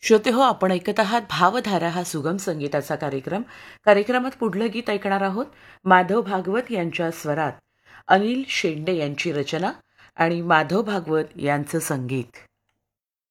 श्रोते हो, आपण ऐकत आहात भावधारा हा सुगम संगीताचा कार्यक्रमात पुढलं गीत ऐकणार आहोत. माधव भागवत यांच्या स्वरात अनिल शेंडे यांची रचना आणि माधव भागवत यांचं संगीत.